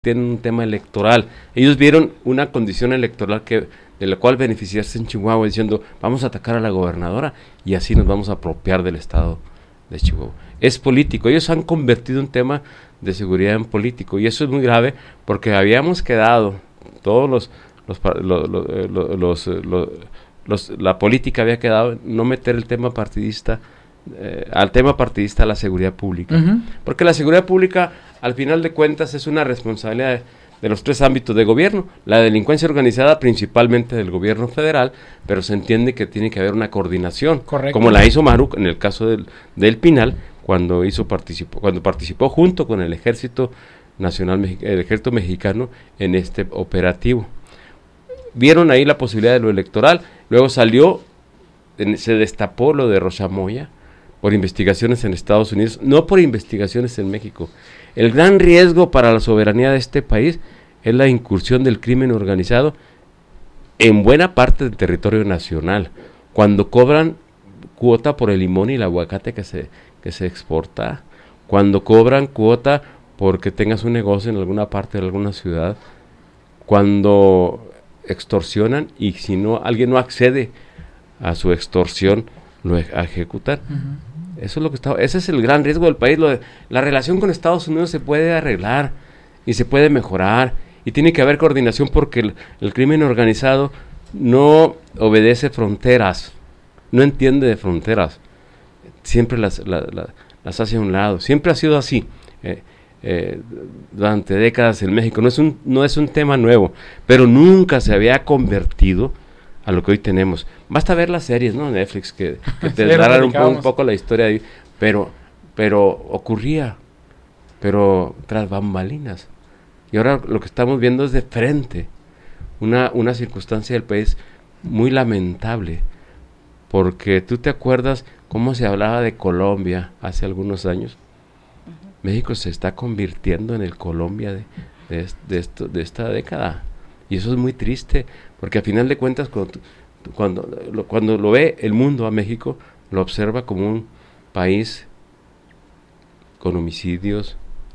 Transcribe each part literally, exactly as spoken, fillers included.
tienen un tema electoral. Ellos vieron una condición electoral que de la cual beneficiarse en Chihuahua, diciendo, vamos a atacar a la gobernadora y así nos vamos a apropiar del estado de Chihuahua. Es político, ellos han convertido un tema de seguridad en político, y eso es muy grave porque habíamos quedado, todos los, los, los, los, los, los, los la política había quedado en no meter el tema partidista, eh, al tema partidista a la seguridad pública, uh-huh. porque la seguridad pública, al final de cuentas, es una responsabilidad de, de los tres ámbitos de gobierno, la delincuencia organizada principalmente del gobierno federal, pero se entiende que tiene que haber una coordinación, correcto, como la hizo Maru en el caso del, del Pinal, cuando hizo participó, cuando participó junto con el Ejército Nacional, el Ejército Mexicano en este operativo. Vieron ahí la posibilidad de lo electoral, luego salió, se destapó lo de Rocha Moya por investigaciones en Estados Unidos, no por investigaciones en México. El gran riesgo para la soberanía de este país es la incursión del crimen organizado en buena parte del territorio nacional, cuando cobran cuota por el limón y el aguacate que se, que se exporta, cuando cobran cuota porque tengas un negocio en alguna parte de alguna ciudad, cuando extorsionan y si no alguien no accede a su extorsión, lo ejecutan. Uh-huh. Eso es lo que está, ese es el gran riesgo del país. Lo de, la relación con Estados Unidos se puede arreglar y se puede mejorar y tiene que haber coordinación porque el, el crimen organizado no obedece fronteras, no entiende de fronteras, siempre las, la, la, las hace a un lado, siempre ha sido así eh, eh, durante décadas en México. No es un, no es un tema nuevo, pero nunca se había convertido a lo que hoy tenemos. Basta ver las series, ¿no? Netflix, que, que te sí, darán un, un poco la historia ahí, pero, pero ocurría, pero tras bambalinas. Y ahora lo que estamos viendo es de frente, una, una circunstancia del país muy lamentable, porque tú te acuerdas cómo se hablaba de Colombia hace algunos años. Uh-huh. México se está convirtiendo en el Colombia de, de, de, esto, de esta década. Y eso es muy triste, porque a final de cuentas, cuando, cuando, lo, cuando lo ve el mundo a México, lo observa como un país con homicidios,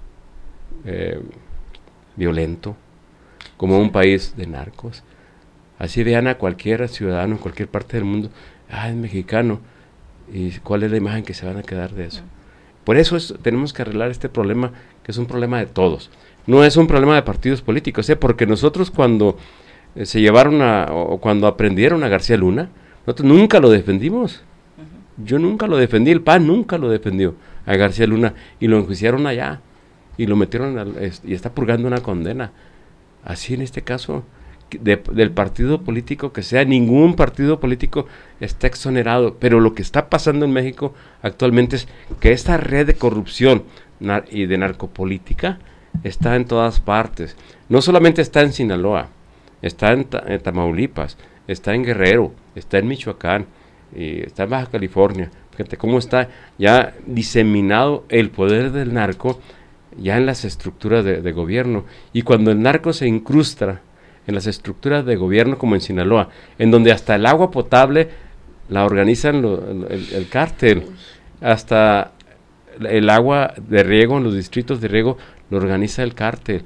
eh, violento, como un país de narcos. Así vean a cualquier ciudadano en cualquier parte del mundo, ah, es mexicano, y cuál es la imagen que se van a quedar de eso. Por eso es, tenemos que arreglar este problema, que es un problema de todos. No es un problema de partidos políticos, ¿eh? Porque nosotros cuando eh, se llevaron a, o cuando aprendieron a García Luna, nosotros nunca lo defendimos. Uh-huh. Yo nunca lo defendí, el P A N nunca lo defendió a García Luna, y lo enjuiciaron allá, y lo metieron, al, es, y está purgando una condena. Así en este caso, de, del partido político que sea, ningún partido político está exonerado, pero lo que está pasando en México actualmente es que esta red de corrupción nar- y de narcopolítica está en todas partes. No solamente está en Sinaloa, está en, Ta- en Tamaulipas, está en Guerrero, está en Michoacán, y está en Baja California. Fíjate cómo está ya diseminado el poder del narco ya en las estructuras de, de gobierno. Y cuando el narco se incrusta en las estructuras de gobierno, como en Sinaloa, en donde hasta el agua potable la organizan lo, el, el cártel, hasta el agua de riego en los distritos de riego lo organiza el cártel.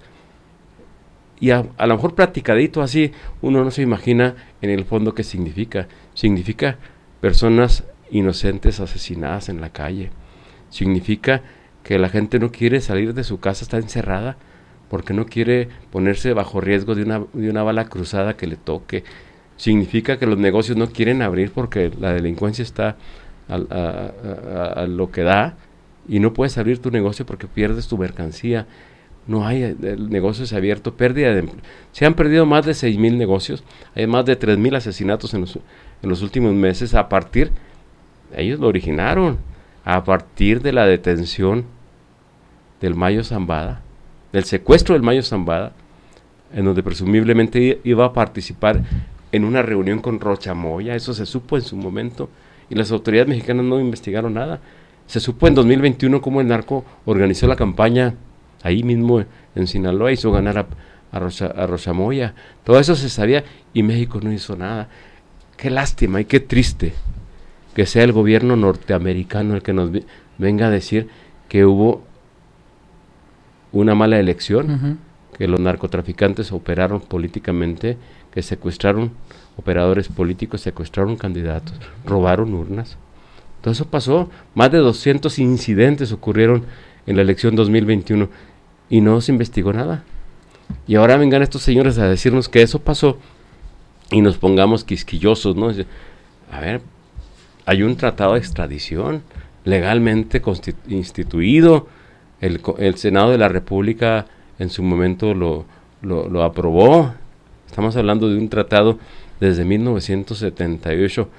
Y a, a lo mejor platicadito así, uno no se imagina en el fondo qué significa. Significa personas inocentes asesinadas en la calle. Significa que la gente no quiere salir de su casa, está encerrada, porque no quiere ponerse bajo riesgo de una, de una bala cruzada que le toque. Significa que los negocios no quieren abrir porque la delincuencia está a, a, a, a lo que da, y no puedes abrir tu negocio porque pierdes tu mercancía. No hay, el negocio se ha abierto, pérdida de, se han perdido más de seis mil negocios, hay más de tres mil asesinatos en los, en los últimos meses, a partir, ellos lo originaron, a partir de la detención del Mayo Zambada, del secuestro del Mayo Zambada, en donde presumiblemente iba a participar en una reunión con Rocha Moya. Eso se supo en su momento, y las autoridades mexicanas no investigaron nada. Se supo en dos mil veintiuno cómo el narco organizó la campaña ahí mismo en Sinaloa, hizo ganar a, a, Rocha, a Rocha Moya. Todo eso se sabía y México no hizo nada. Qué lástima y qué triste que sea el gobierno norteamericano el que nos vi, venga a decir que hubo una mala elección, uh-huh. que los narcotraficantes operaron políticamente, que secuestraron operadores políticos, secuestraron candidatos, robaron urnas. Todo eso pasó. Más de doscientos incidentes ocurrieron en la elección dos mil veintiuno y no se investigó nada. Y ahora vengan estos señores a decirnos que eso pasó y nos pongamos quisquillosos, ¿no? A ver, hay un tratado de extradición legalmente constitu- instituido. El, el Senado de la República en su momento lo, lo, lo aprobó. Estamos hablando de un tratado desde mil novecientos setenta y ocho.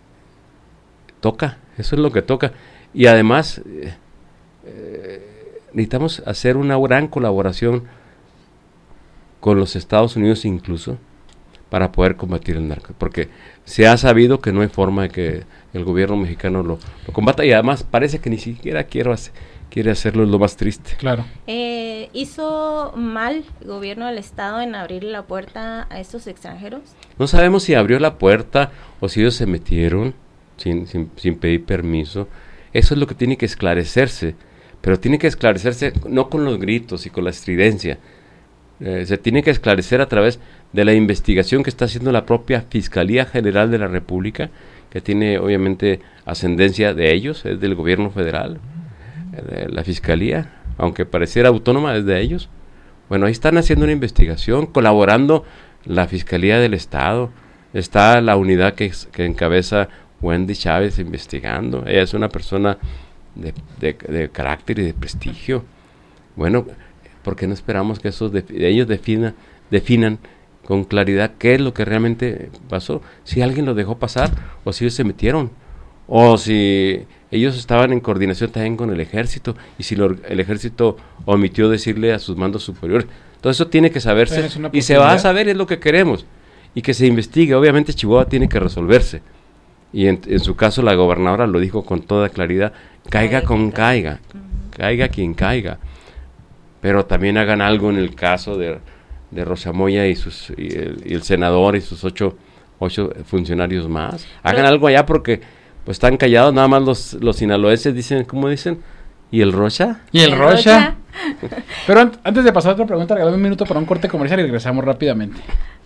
Toca, eso es lo que toca. Y además eh, eh, necesitamos hacer una gran colaboración con los Estados Unidos incluso para poder combatir el narco, porque se ha sabido que no hay forma de que el gobierno mexicano lo, lo combata, y además parece que ni siquiera quiero hacer, quiere hacerlo, es lo más triste. Claro. Eh, ¿Hizo mal el gobierno del estado en abrir la puerta a estos extranjeros? No sabemos si abrió la puerta o si ellos se metieron sin, sin, sin pedir permiso. Eso es lo que tiene que esclarecerse, pero tiene que esclarecerse no con los gritos y con la estridencia. Eh, se tiene que esclarecer a través de la investigación que está haciendo la propia Fiscalía General de la República, que tiene obviamente ascendencia de ellos, es del gobierno federal. Eh, la Fiscalía, aunque pareciera autónoma, es de ellos. Bueno, ahí están haciendo una investigación, colaborando la Fiscalía del Estado. Está la unidad que, que encabeza Wendy Chávez investigando. Ella es una persona de, de, de carácter y de prestigio. Bueno, ¿por qué no esperamos que esos de, ellos defina, definan con claridad qué es lo que realmente pasó? Si alguien lo dejó pasar, o si ellos se metieron, o si ellos estaban en coordinación también con el ejército, y si lo, el ejército omitió decirle a sus mandos superiores. Todo eso tiene que saberse, y se va a saber, es lo que queremos, y que se investigue. Obviamente Chihuahua tiene que resolverse, y en, en su caso la gobernadora lo dijo con toda claridad: caiga con caiga, caiga quien caiga. Pero también hagan algo en el caso de, de Rosa Moya y, sus, y, el, y el senador y sus ocho, ocho funcionarios más. Hagan algo allá, porque pues están callados, nada más los, los sinaloenses dicen, ¿cómo dicen? ¿Y el Rocha? ¿Y el, el Rocha? Rocha? Pero an- antes de pasar a otra pregunta, regálame un minuto para un corte comercial y regresamos rápidamente.